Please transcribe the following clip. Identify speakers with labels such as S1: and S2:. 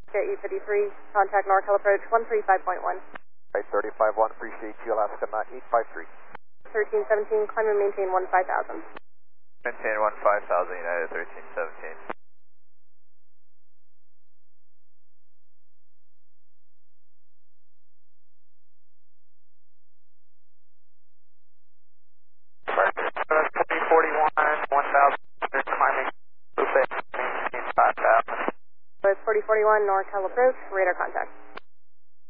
S1: 853, contact NorCal approach 135.1.
S2: Right, 35-1, appreciate you, Alaska 853.
S1: 1317, climb and maintain 15,000.
S3: Maintain 15,000, United 1317.
S2: Right, 4041, 1,000, climbing, maintain 5,000.
S1: So it's 4041, NorCal approach, radar contact.